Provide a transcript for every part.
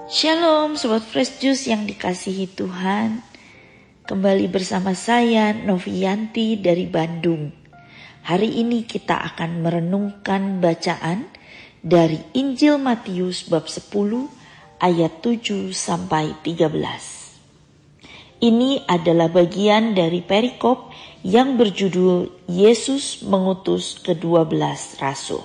Shalom Sobat Fresh Juice yang dikasihi Tuhan. Kembali bersama saya Novianti dari Bandung. Hari ini kita akan merenungkan bacaan dari Injil Matius bab 10 ayat 7 sampai 13. Ini adalah bagian dari perikop yang berjudul Yesus mengutus ke-12 rasul.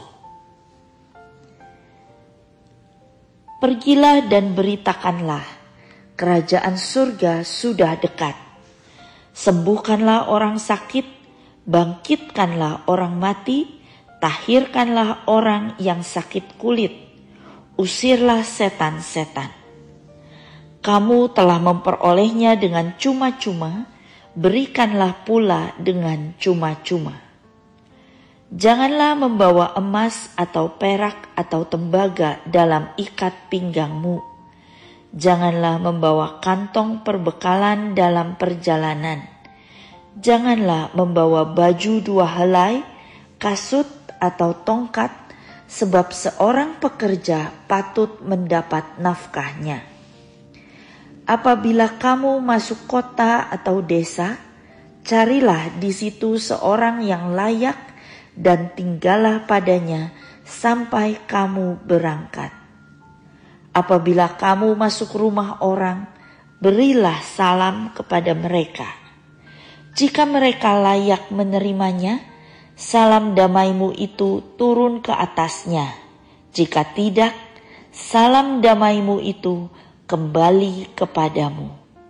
Pergilah dan beritakanlah, kerajaan surga sudah dekat. Sembuhkanlah orang sakit, bangkitkanlah orang mati, tahirkanlah orang yang sakit kulit, usirlah setan-setan. Kamu telah memperolehnya dengan cuma-cuma, berikanlah pula dengan cuma-cuma. Janganlah membawa emas atau perak atau tembaga dalam ikat pinggangmu. Janganlah membawa kantong perbekalan dalam perjalanan. Janganlah membawa baju 2 helai, kasut atau tongkat, sebab seorang pekerja patut mendapat nafkahnya. Apabila kamu masuk kota atau desa, carilah di situ seorang yang layak dan tinggallah padanya sampai kamu berangkat. Apabila kamu masuk rumah orang, berilah salam kepada mereka. Jika mereka layak menerimanya, salam damaimu itu turun ke atasnya. Jika tidak, salam damaimu itu kembali kepadamu.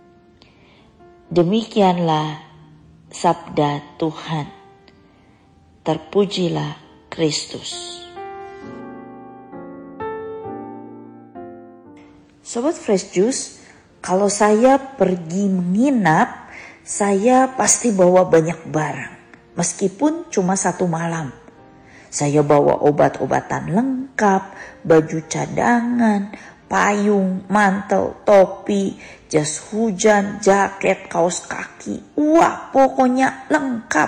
Demikianlah sabda Tuhan. Terpujilah Kristus. Sobat Fresh Juice, kalau saya pergi menginap, saya pasti bawa banyak barang. Meskipun cuma 1 malam. Saya bawa obat-obatan lengkap, baju cadangan, payung, mantel, topi, jas hujan, jaket, kaos kaki. Wah, pokoknya lengkap.